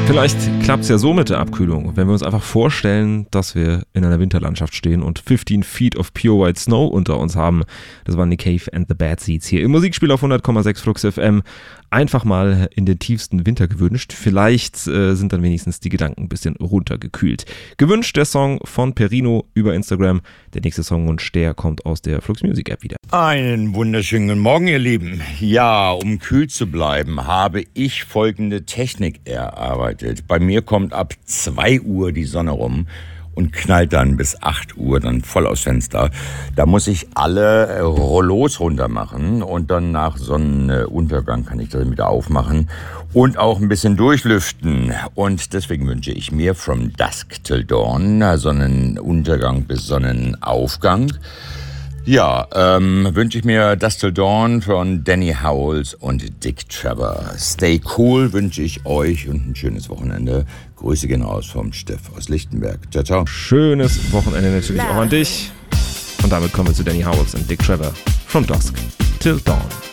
Vielleicht klappt es ja so mit der Abkühlung, wenn wir uns einfach vorstellen, dass wir in einer Winterlandschaft stehen und 15 Feet of Pure White Snow unter uns haben. Das waren Nick Cave and the Bad Seeds hier im Musikspiel auf 100,6 Flux FM. Einfach mal in den tiefsten Winter gewünscht. Vielleicht sind dann wenigstens die Gedanken ein bisschen runtergekühlt. Gewünscht der Song von Perino über Instagram. Der nächste Songwunsch, der kommt aus der Flux Music App wieder. Einen wunderschönen guten Morgen, ihr Lieben. Ja, um kühl zu bleiben, habe ich folgende Technik erarbeitet. Bei mir kommt ab 2 Uhr die Sonne rum und knallt dann bis 8 Uhr dann voll aufs Fenster. Da muss ich alle Rollos runter machen und dann nach Sonnenuntergang kann ich das wieder aufmachen und auch ein bisschen durchlüften. Und deswegen wünsche ich mir From Dusk Till Dawn, Sonnenuntergang bis Sonnenaufgang. Ja, wünsche ich mir Dusk Till Dawn von Danny Howells und Dick Trevor. Stay cool wünsche ich euch und ein schönes Wochenende. Grüße gehen raus vom Steff aus Lichtenberg. Ciao, ciao. Schönes Wochenende natürlich auch an dich. Und damit kommen wir zu Danny Howells und Dick Trevor. From Dusk Till Dawn.